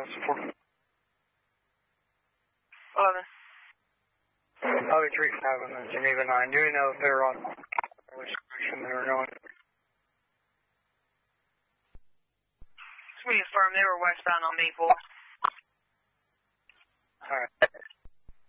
support. 11. Probably 3-5 on the Geneva 9. Do you know if they're on which direction they were going? We confirm they were westbound on Maple. Alright.